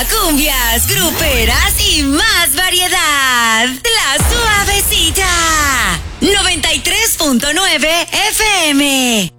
cumbias, gruperas y más variedad. La Suavecita. 93.9 FM.